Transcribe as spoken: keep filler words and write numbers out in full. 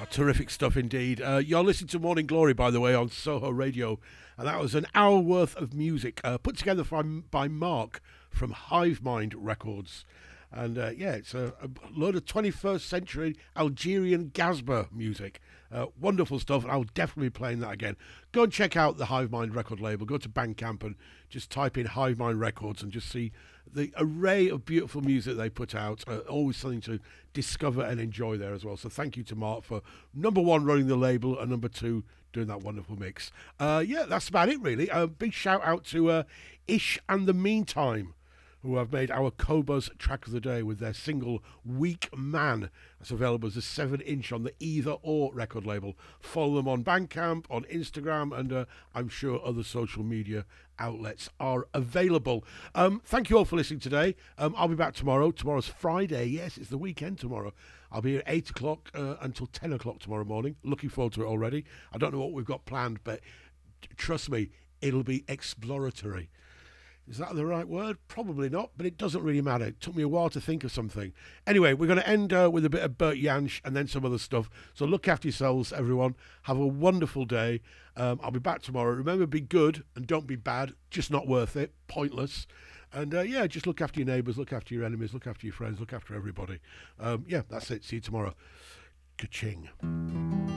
Terrific stuff indeed. Uh, you're listening to Morning Glory, by the way, on Soho Radio, and that was an hour worth of music uh, put together by, by Mark from Hive Mind Records. And uh, yeah, it's a, a load of twenty-first century Algerian Gazba music. Uh, wonderful stuff, and I'll definitely be playing that again. Go and check out the Hive Mind record label. Go to Bandcamp and just type in Hive Mind Records and just see the array of beautiful music they put out. Uh, always something to discover and enjoy there as well. So thank you to Mark for, number one, running the label, and number two, doing that wonderful mix. Uh, yeah, that's about it, really. A uh, big shout out to uh, Ish and the Meantime, who have made our Cobuzz track of the day with their single Weak Man. That's available as a seven inch on the Either Or record label. Follow them on Bandcamp, on Instagram, and uh, I'm sure other social media outlets are available. Um, thank you all for listening today. Um, I'll be back tomorrow. Tomorrow's Friday. Yes, it's the weekend tomorrow. I'll be at eight o'clock uh, until ten o'clock tomorrow morning. Looking forward to it already. I don't know what we've got planned, but trust me, it'll be exploratory. Is that the right word? Probably not, but it doesn't really matter. It took me a while to think of something. Anyway, we're going to end uh, with a bit of Bert Jansch and then some other stuff. So look after yourselves, everyone. Have a wonderful day. Um, I'll be back tomorrow. Remember, be good and don't be bad. Just not worth it. Pointless. And uh, yeah, just look after your neighbours, look after your enemies, look after your friends, look after everybody. Um, yeah, that's it. See you tomorrow. Ka-ching.